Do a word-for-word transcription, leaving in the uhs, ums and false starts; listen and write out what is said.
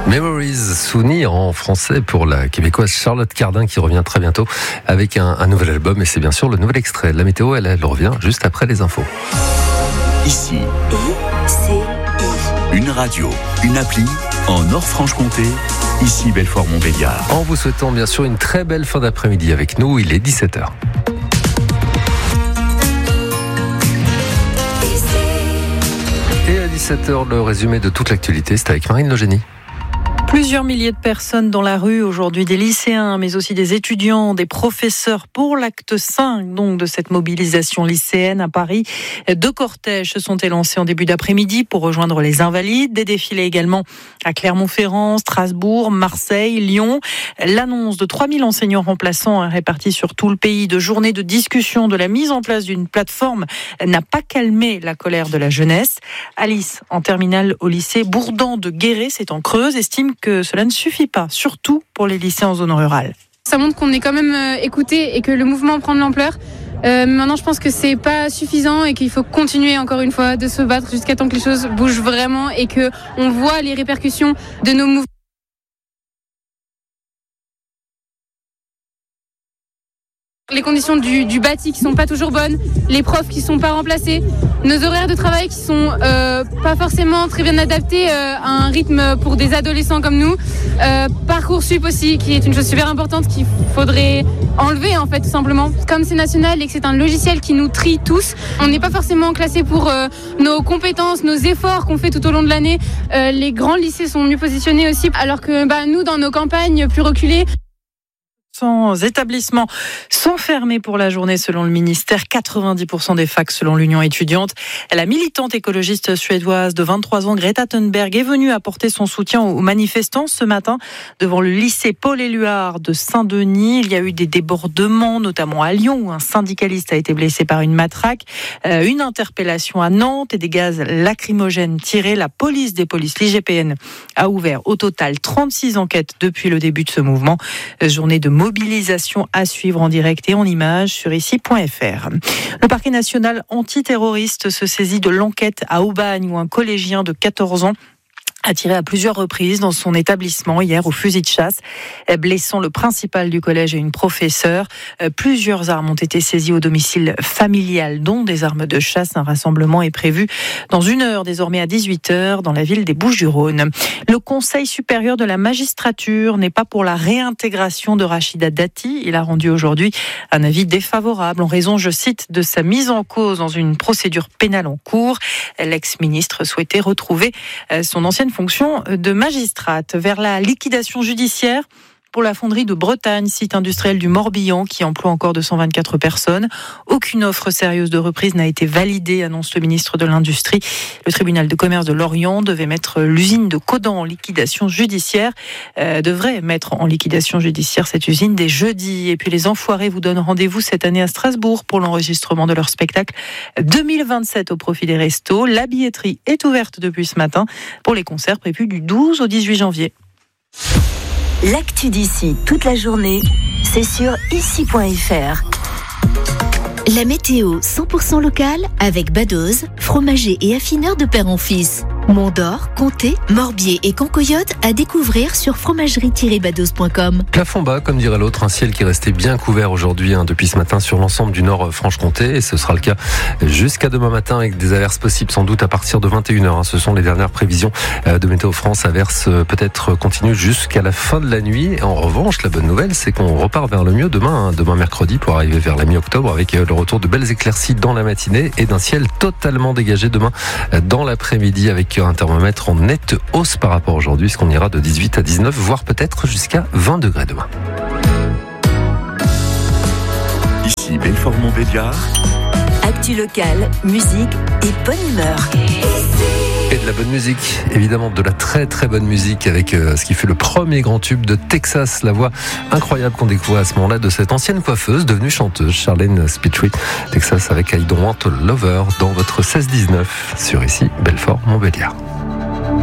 Memories, souvenirs en français pour la québécoise Charlotte Cardin qui revient très bientôt avec un, un nouvel album et c'est bien sûr le nouvel extrait. La météo, elle, elle revient juste après les infos. Ici, I C I. Une radio, une appli en Nord-Franche-Comté. Ici Belfort-Montbéliard. En vous souhaitant bien sûr une très belle fin d'après-midi avec nous, il est dix-sept heures. Et à dix-sept heures, le résumé de toute l'actualité, c'est avec Marine Logénie. Plusieurs milliers de personnes dans la rue aujourd'hui, des lycéens, mais aussi des étudiants, des professeurs pour l'acte cinq donc de cette mobilisation lycéenne à Paris. Deux cortèges se sont élancés en début d'après-midi pour rejoindre les Invalides. Des défilés également à Clermont-Ferrand, Strasbourg, Marseille, Lyon. L'annonce de trois mille enseignants remplaçants répartis sur tout le pays, de journées de discussion, de la mise en place d'une plateforme n'a pas calmé la colère de la jeunesse. Alice, en terminale au lycée Bourdan de Guéret, c'est en Creuse, estime que cela ne suffit pas, surtout pour les lycées en zone rurale. Ça montre qu'on est quand même euh, écouté et que le mouvement prend de l'ampleur. Euh, maintenant, je pense que c'est pas suffisant et qu'il faut continuer encore une fois de se battre jusqu'à temps que les choses bougent vraiment et que on voit les répercussions de nos mouvements. Les conditions du, du bâti qui sont pas toujours bonnes, les profs qui sont pas remplacés, nos horaires de travail qui sont euh, pas forcément très bien adaptés euh, à un rythme pour des adolescents comme nous, euh, Parcoursup aussi qui est une chose super importante qu'il faudrait enlever en fait tout simplement. Comme c'est national et que c'est un logiciel qui nous trie tous, on n'est pas forcément classé pour euh, nos compétences, nos efforts qu'on fait tout au long de l'année. Euh, les grands lycées sont mieux positionnés aussi, alors que bah, nous dans nos campagnes plus reculées, établissements sont fermés pour la journée selon le ministère. quatre-vingt-dix pour cent des facs selon l'Union étudiante. La militante écologiste suédoise de vingt-trois ans, Greta Thunberg, est venue apporter son soutien aux manifestants ce matin devant le lycée Paul-Éluard de Saint-Denis. Il y a eu des débordements, notamment à Lyon, où un syndicaliste a été blessé par une matraque. Euh, une interpellation à Nantes et des gaz lacrymogènes tirés. La police des polices, l'I G P N, a ouvert au total trente-six enquêtes depuis le début de ce mouvement. Journée de mobilisation à suivre en direct et en images sur ici point f r. Le parquet national antiterroriste se saisit de l'enquête à Aubagne où un collégien de quatorze ans a tiré à plusieurs reprises dans son établissement hier au fusil de chasse, blessant le principal du collège et une professeure. Plusieurs armes ont été saisies au domicile familial, dont des armes de chasse. Un rassemblement est prévu dans une heure, désormais à dix-huit heures, dans la ville des Bouches-du-Rhône. Le Conseil supérieur de la magistrature n'est pas pour la réintégration de Rachida Dati. Il a rendu aujourd'hui un avis défavorable en raison, je cite, de sa mise en cause dans une procédure pénale en cours. L'ex-ministre souhaitait retrouver son ancienne fonction de magistrate. Vers la liquidation judiciaire pour la fonderie de Bretagne, site industriel du Morbihan qui emploie encore deux cent vingt-quatre personnes. Aucune offre sérieuse de reprise n'a été validée, annonce le ministre de l'Industrie. Le tribunal de commerce de Lorient devait mettre l'usine de Codan en liquidation judiciaire, euh, devrait mettre en liquidation judiciaire cette usine dès jeudi. Et puis les Enfoirés vous donnent rendez-vous cette année à Strasbourg pour l'enregistrement de leur spectacle deux mille vingt-sept au profit des restos. La billetterie est ouverte depuis ce matin pour les concerts prévus du douze au dix-huit janvier. L'actu d'ici toute la journée, c'est sur ici point f r. La météo cent pour cent locale avec Badoz, fromager et affineur de père en fils. Mont-d'Or, Comté, Morbier et Cancoyote à découvrir sur fromagerie tiret badoz point com. Plafond bas, comme dirait l'autre, un ciel qui restait bien couvert aujourd'hui hein, depuis ce matin sur l'ensemble du nord Franche-Comté et ce sera le cas jusqu'à demain matin avec des averses possibles sans doute à partir de vingt et une heures. Hein. Ce sont les dernières prévisions de Météo France. Averses peut-être continuent jusqu'à la fin de la nuit. En revanche, la bonne nouvelle, c'est qu'on repart vers le mieux demain, hein, demain mercredi pour arriver vers la mi-octobre avec le retour de belles éclaircies dans la matinée et d'un ciel totalement dégagé demain dans l'après-midi avec un thermomètre en nette hausse par rapport à aujourd'hui, puisqu'on ira de dix-huit à dix-neuf, voire peut-être jusqu'à vingt degrés demain. Ici Belfort-Montbéliard. Actu locale, musique et bonne humeur. Et de la bonne musique, évidemment de la très très bonne musique avec euh, ce qui fait le premier grand tube de Texas, la voix incroyable qu'on découvrait à ce moment-là de cette ancienne coiffeuse devenue chanteuse, Charlene Spiteri. Texas avec I Don't Want a Lover dans votre seize dix-neuf sur ici Belfort-Montbéliard.